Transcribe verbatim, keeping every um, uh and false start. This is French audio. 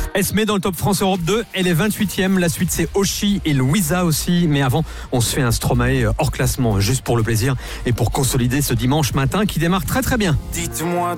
Esmé dans le Top France Europe deux, elle est vingt-huitième. La suite, c'est Oshi et Louisa aussi. Mais avant, on se fait un Stromae hors classement, juste pour le plaisir et pour consolider ce dimanche matin qui démarre très très bien. Dites-moi